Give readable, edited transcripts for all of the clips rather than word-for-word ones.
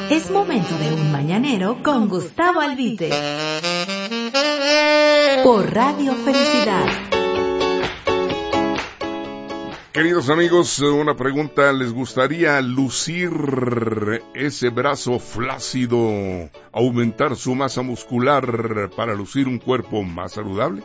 Es momento de un mañanero con Gustavo Albite. Por Radio Felicidad. Queridos amigos, una pregunta, ¿les gustaría lucir ese brazo flácido, aumentar su masa muscular para lucir un cuerpo más saludable?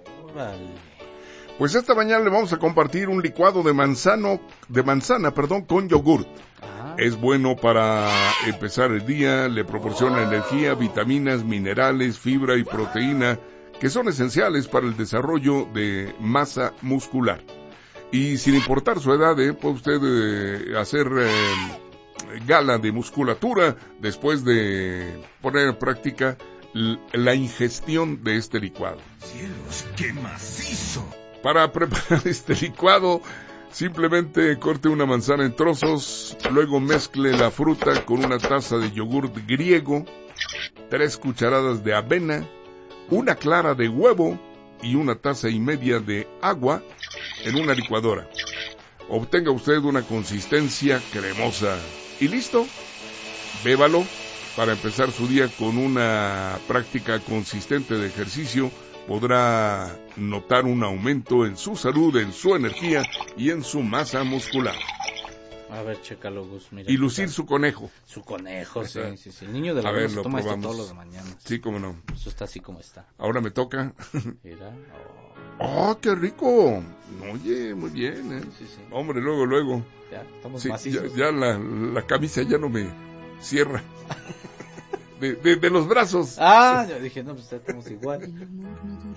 Pues esta mañana le vamos a compartir un licuado de manzana, con yogurt. Es bueno para empezar el día, le proporciona energía, vitaminas, minerales, fibra y proteína que son esenciales para el desarrollo de masa muscular. Y sin importar su edad, puede usted hacer gala de musculatura después de poner en práctica la ingestión de este licuado. ¡Cielos, qué macizo! Para preparar este licuado, simplemente corte una manzana en trozos, luego mezcle la fruta con una taza de yogurt griego, 3 cucharadas de avena, 1 clara de huevo y 1,5 tazas de agua en una licuadora. Obtenga usted una consistencia cremosa y listo. Bébalo para empezar su día con una práctica consistente de ejercicio. Podrá notar un aumento en su salud, en su energía y en su masa muscular. A ver, chécalo, Gus. Mira, y lucir su conejo. Su conejo, sí. El niño de la se toma esto todos los mañanas. Sí, cómo no. Eso está así como está. Ahora me toca. Mira. ¡Oh, qué rico! Oye, muy bien, Sí. Hombre, luego. Ya, estamos macizos. Ya la camisa ya no me cierra. De los brazos. Yo dije, no, pues estamos igual.